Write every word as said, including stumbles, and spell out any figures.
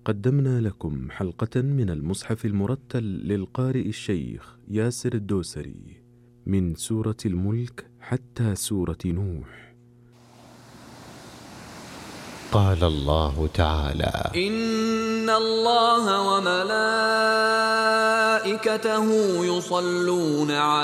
قدمنا لكم حلقة من المصحف المرتل للقارئ الشيخ ياسر الدوسري من سورة الملك حتى سورة نوح. قال الله تعالى: إن الله وملائكته يصلون على